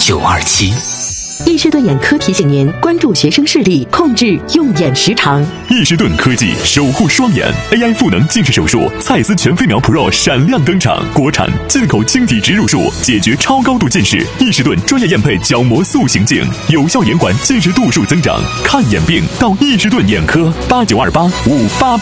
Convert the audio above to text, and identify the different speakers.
Speaker 1: 8927。
Speaker 2: 易士顿眼科提醒您关注学生视力，控制用眼时长。
Speaker 3: 易士顿科技守护双眼 AI 赋能近视手术，蔡司全飞秒 Pro 闪亮登场，国产进口晶体植入术，解决超高度近视。易士顿专业验配角膜塑形镜，有效延缓近视度数增长。看眼病到易士顿眼科，89285888。